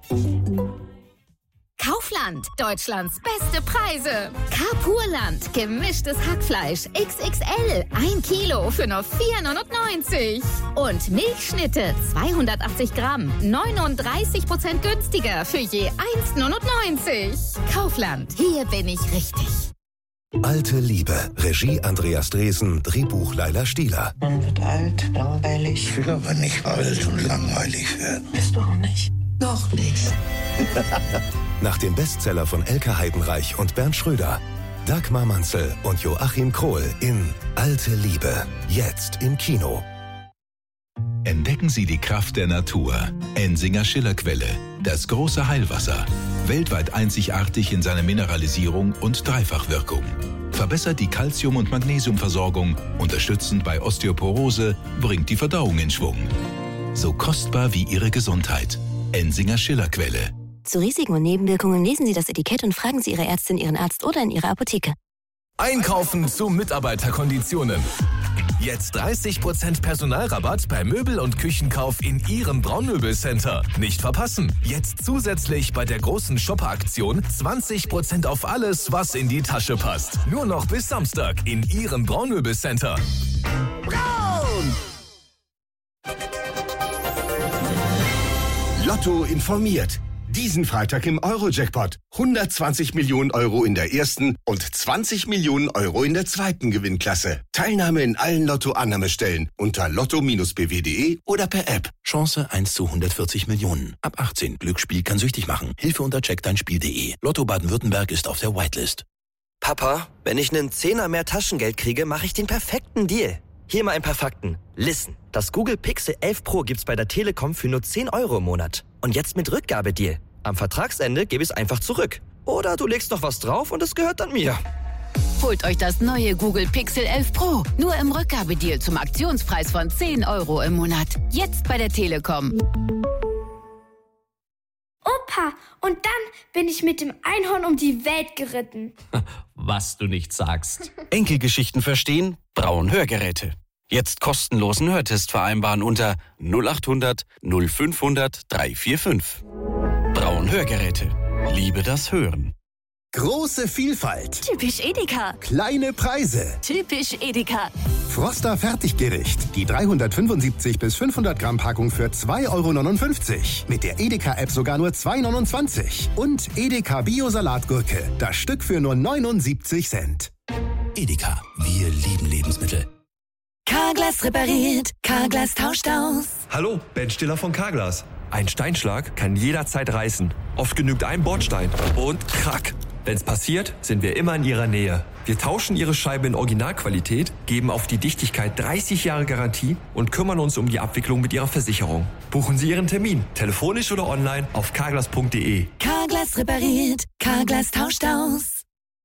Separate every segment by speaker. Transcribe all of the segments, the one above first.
Speaker 1: Kaufland, Deutschlands beste Preise. Carpurland, gemischtes Hackfleisch XXL, 1 Kilo für nur 4,99 €. Und Milchschnitte, 280 Gramm, 39% günstiger für je 1,99 €. Kaufland, hier bin ich richtig.
Speaker 2: Alte Liebe. Regie Andreas Dresen, Drehbuch Laila Stieler.
Speaker 3: Man wird alt, langweilig.
Speaker 4: Ich will aber nicht alt und langweilig werden.
Speaker 3: Bist du auch nicht? Noch nicht.
Speaker 2: Nach dem Bestseller von Elke Heidenreich und Bernd Schröder. Dagmar Manzel und Joachim Krohl in Alte Liebe. Jetzt im Kino.
Speaker 5: Entdecken Sie die Kraft der Natur. Ensinger Schillerquelle. Das große Heilwasser. Weltweit einzigartig in seiner Mineralisierung und Dreifachwirkung. Verbessert die Calcium- und Magnesiumversorgung, unterstützend bei Osteoporose, bringt die Verdauung in Schwung. So kostbar wie Ihre Gesundheit. Ensinger Schillerquelle.
Speaker 6: Zu Risiken und Nebenwirkungen lesen Sie das Etikett und fragen Sie Ihre Ärztin, Ihren Arzt oder in Ihrer Apotheke.
Speaker 7: Einkaufen zu Mitarbeiterkonditionen. Jetzt 30% Personalrabatt bei Möbel- und Küchenkauf in Ihrem Braunmöbelcenter. Nicht verpassen. Jetzt zusätzlich bei der großen Shopper-Aktion 20% auf alles, was in die Tasche passt. Nur noch bis Samstag in Ihrem Braunmöbelcenter.
Speaker 8: Braun! Lotto informiert. Diesen Freitag im Euro-Jackpot. 120 Millionen € in der ersten und 20 Millionen € in der zweiten Gewinnklasse. Teilnahme in allen Lotto-Annahmestellen unter lotto-bw.de oder per App.
Speaker 9: Chance 1 zu 140 Millionen. Ab 18. Glücksspiel kann süchtig machen. Hilfe unter checkdeinspiel.de. Lotto Baden-Württemberg ist auf der Whitelist.
Speaker 10: Papa, wenn ich einen Zehner mehr Taschengeld kriege, mache ich den perfekten Deal. Hier mal ein paar Fakten. Listen, das Google Pixel 11 Pro gibt's bei der Telekom für nur 10 € im Monat. Und jetzt mit Rückgabedeal. Am Vertragsende gebe ich es einfach zurück. Oder du legst noch was drauf und es gehört dann mir.
Speaker 11: Holt euch das neue Google Pixel 11 Pro. Nur im Rückgabedeal zum Aktionspreis von 10 € im Monat. Jetzt bei der Telekom.
Speaker 12: Opa, und dann bin ich mit dem Einhorn um die Welt geritten.
Speaker 13: Was du nicht sagst. Enkelgeschichten verstehen? Braun Hörgeräte. Jetzt kostenlosen Hörtest vereinbaren unter 0800 0500 345. Braun Hörgeräte. Liebe das Hören.
Speaker 14: Große Vielfalt.
Speaker 6: Typisch Edeka.
Speaker 14: Kleine Preise.
Speaker 6: Typisch Edeka.
Speaker 14: Froster Fertiggericht. Die 375 bis 500 Gramm Packung für 2,59 €. Mit der Edeka-App sogar nur 2,29 €. Und Edeka Bio-Salatgurke. Das Stück für nur 79 Cent.
Speaker 9: Edeka. Wir lieben Lebensmittel.
Speaker 6: Carglass repariert. Carglass tauscht aus.
Speaker 15: Hallo, Ben Stiller von Carglass. Ein Steinschlag kann jederzeit reißen. Oft genügt ein Bordstein. Und krack. Wenn's passiert, sind wir immer in Ihrer Nähe. Wir tauschen Ihre Scheibe in Originalqualität, geben auf die Dichtigkeit 30 Jahre Garantie und kümmern uns um die Abwicklung mit Ihrer Versicherung. Buchen Sie Ihren Termin, telefonisch oder online auf carglass.de.
Speaker 6: Carglass repariert. Carglass tauscht aus.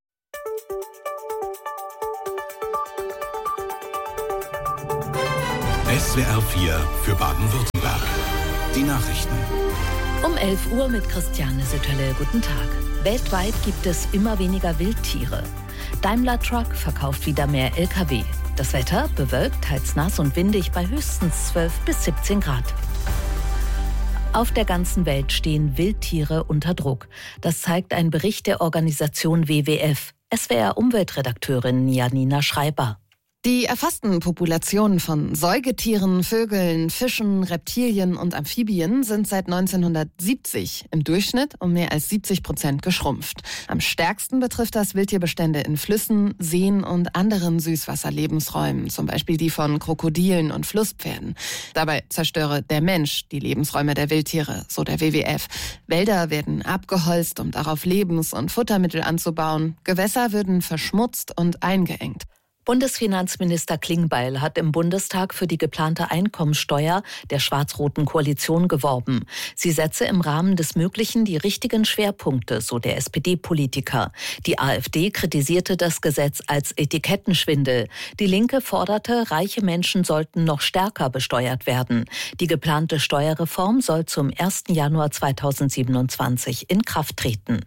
Speaker 2: SWR 4 für Baden-Württemberg. Die Nachrichten.
Speaker 16: Um 11 Uhr mit Christiane Sütterle. Guten Tag. Weltweit gibt es immer weniger Wildtiere. Daimler Truck verkauft wieder mehr Lkw. Das Wetter bewölkt, teils nass und windig bei höchstens 12 bis 17 Grad. Auf der ganzen Welt stehen Wildtiere unter Druck. Das zeigt ein Bericht der Organisation WWF. SWR-Umweltredakteurin Janina Schreiber.
Speaker 17: Die erfassten Populationen von Säugetieren, Vögeln, Fischen, Reptilien und Amphibien sind seit 1970 im Durchschnitt um mehr als 70% geschrumpft. Am stärksten betrifft das Wildtierbestände in Flüssen, Seen und anderen Süßwasserlebensräumen, zum Beispiel die von Krokodilen und Flusspferden. Dabei zerstöre der Mensch die Lebensräume der Wildtiere, so der WWF. Wälder werden abgeholzt, um darauf Lebens- und Futtermittel anzubauen. Gewässer würden verschmutzt und eingeengt.
Speaker 16: Bundesfinanzminister Klingbeil hat im Bundestag für die geplante Einkommensteuer der schwarz-roten Koalition geworben. Sie setze im Rahmen des Möglichen die richtigen Schwerpunkte, so der SPD-Politiker. Die AfD kritisierte das Gesetz als Etikettenschwindel. Die Linke forderte, reiche Menschen sollten noch stärker besteuert werden. Die geplante Steuerreform soll zum 1. Januar 2027 in Kraft treten.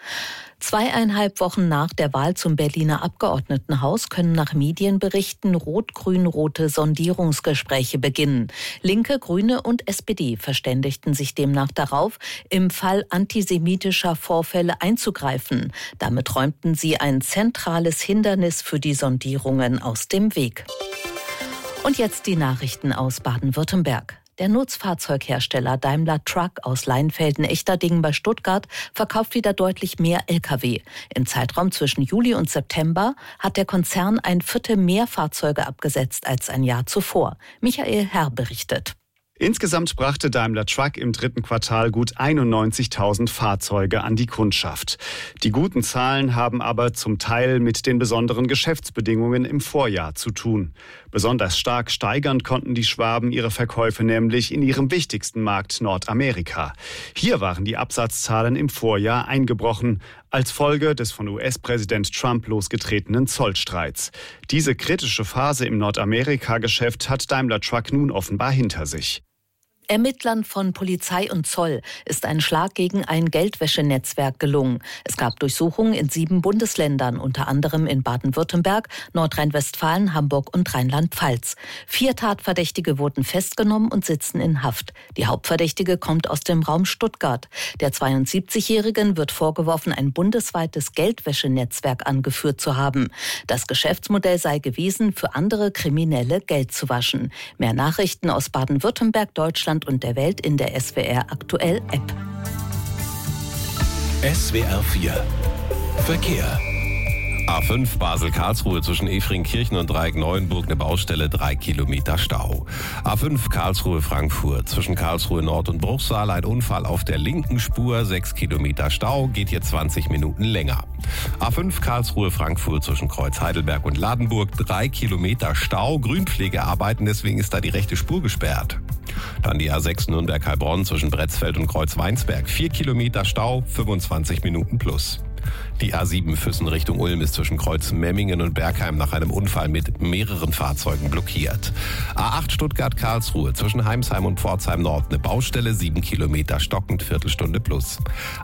Speaker 16: 2,5 Wochen nach der Wahl zum Berliner Abgeordnetenhaus können nach Medienberichten rot-grün-rote Sondierungsgespräche beginnen. Linke, Grüne und SPD verständigten sich demnach darauf, im Fall antisemitischer Vorfälle einzugreifen. Damit räumten sie ein zentrales Hindernis für die Sondierungen aus dem Weg. Und jetzt die Nachrichten aus Baden-Württemberg. Der Nutzfahrzeughersteller Daimler Truck aus Leinfelden-Echterdingen bei Stuttgart verkauft wieder deutlich mehr Lkw. Im Zeitraum zwischen Juli und September hat der Konzern 1/4 mehr Fahrzeuge abgesetzt als ein Jahr zuvor. Michael Herr berichtet.
Speaker 18: Insgesamt brachte Daimler Truck im 3. Quartal gut 91.000 Fahrzeuge an die Kundschaft. Die guten Zahlen haben aber zum Teil mit den besonderen Geschäftsbedingungen im Vorjahr zu tun. Besonders stark steigern konnten die Schwaben ihre Verkäufe nämlich in ihrem wichtigsten Markt Nordamerika. Hier waren die Absatzzahlen im Vorjahr eingebrochen, als Folge des von US-Präsident Trump losgetretenen Zollstreits. Diese kritische Phase im Nordamerika-Geschäft hat Daimler Truck nun offenbar hinter sich.
Speaker 16: Ermittlern von Polizei und Zoll ist ein Schlag gegen ein Geldwäschenetzwerk gelungen. Es gab Durchsuchungen in 7 Bundesländern, unter anderem in Baden-Württemberg, Nordrhein-Westfalen, Hamburg und Rheinland-Pfalz. 4 Tatverdächtige wurden festgenommen und sitzen in Haft. Die Hauptverdächtige kommt aus dem Raum Stuttgart. Der 72-Jährigen wird vorgeworfen, ein bundesweites Geldwäschenetzwerk angeführt zu haben. Das Geschäftsmodell sei gewesen, für andere Kriminelle Geld zu waschen. Mehr Nachrichten aus Baden-Württemberg, Deutschland und der Welt in der SWR Aktuell App.
Speaker 19: SWR 4 Verkehr. A5 Basel-Karlsruhe zwischen Efringkirchen und Dreieck-Neuenburg eine Baustelle, 3 Kilometer Stau. A5 Karlsruhe-Frankfurt zwischen Karlsruhe Nord und Bruchsal ein Unfall auf der linken Spur, 6 Kilometer Stau, geht hier 20 Minuten länger. A5 Karlsruhe-Frankfurt zwischen Kreuz Heidelberg und Ladenburg, 3 Kilometer Stau, Grünpflegearbeiten, deswegen ist da die rechte Spur gesperrt. Dann die A6 Nürnberg-Heilbronn zwischen Bretzfeld und Kreuz-Weinsberg, 4 Kilometer Stau, 25 Minuten plus. Die A7 Füssen Richtung Ulm ist zwischen Kreuz Memmingen und Bergheim nach einem Unfall mit mehreren Fahrzeugen blockiert. A8 Stuttgart-Karlsruhe zwischen Heimsheim und Pforzheim Nord eine Baustelle, 7 Kilometer stockend, Viertelstunde plus.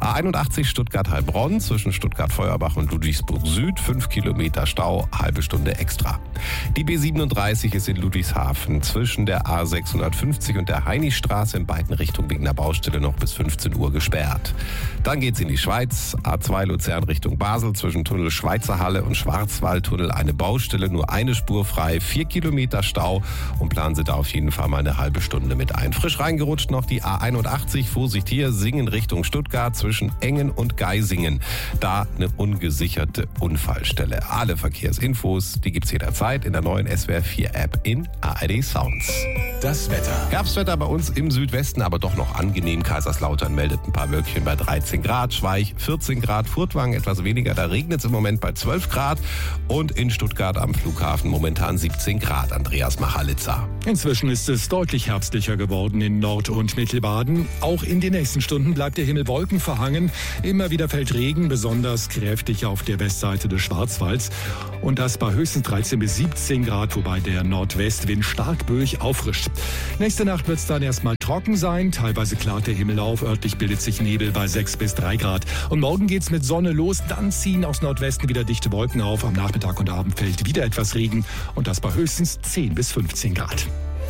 Speaker 19: A81 Stuttgart-Heilbronn zwischen Stuttgart-Feuerbach und Ludwigsburg Süd, 5 Kilometer Stau, halbe Stunde extra. Die B37 ist in Ludwigshafen zwischen der A650 und der Heinichstraße in beiden Richtungen wegen der Baustelle noch bis 15 Uhr gesperrt. Dann geht's in die Schweiz, A2 Luzern Richtung Basel zwischen Tunnel Schweizer Halle und Schwarzwaldtunnel eine Baustelle, nur eine Spur frei, 4 Kilometer Stau und planen Sie da auf jeden Fall mal eine halbe Stunde mit ein. Frisch reingerutscht noch die A81, Vorsicht hier, Singen Richtung Stuttgart zwischen Engen und Geisingen. Da eine ungesicherte Unfallstelle. Alle Verkehrsinfos, die gibt's jederzeit in der neuen SWR 4 App in ARD Sounds.
Speaker 7: Das Wetter.
Speaker 19: Herbstwetter bei uns im Südwesten, aber doch noch angenehm. Kaiserslautern meldet ein paar Wölkchen bei 13 Grad, Schweich 14 Grad, Furtwangen etwas weniger, da regnet es im Moment bei 12 Grad und in Stuttgart am Flughafen momentan 17 Grad. Andreas Machalitza.
Speaker 20: Inzwischen ist es deutlich herbstlicher geworden in Nord- und Mittelbaden. Auch in den nächsten Stunden bleibt der Himmel wolkenverhangen. Immer wieder fällt Regen, besonders kräftig auf der Westseite des Schwarzwalds. Und das bei höchstens 13 bis 17 Grad, wobei der Nordwestwind stark böig auffrischt. Nächste Nacht wird es dann erstmal trocken sein. Teilweise klart der Himmel auf. Örtlich bildet sich Nebel bei 6 bis 3 Grad. Und morgen geht's mit Sonne los. Dann ziehen aus Nordwesten wieder dichte Wolken auf. Am Nachmittag und Abend fällt wieder etwas Regen. Und das bei höchstens 10 bis 15 Grad.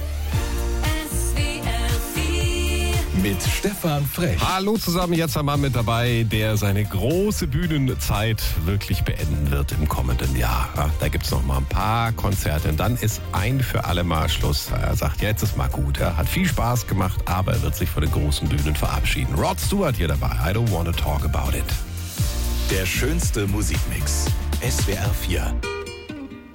Speaker 7: Mit Stefan Frech.
Speaker 19: Hallo zusammen, jetzt ein Mann mit dabei, der seine große Bühnenzeit wirklich beenden wird im kommenden Jahr. Ja, da gibt es noch mal ein paar Konzerte und dann ist ein für alle Mal Schluss. Er sagt, jetzt ist mal gut. Er hat viel Spaß gemacht, aber er wird sich von den großen Bühnen verabschieden. Rod Stewart hier dabei. I don't wanna talk about it.
Speaker 7: Der schönste Musikmix. SWR 4.